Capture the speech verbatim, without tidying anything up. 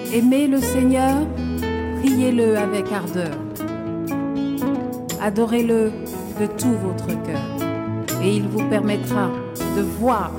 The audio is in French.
Aimez le Seigneur, priez-le avec ardeur. Adorez-le de tout votre cœur et il vous permettra de voir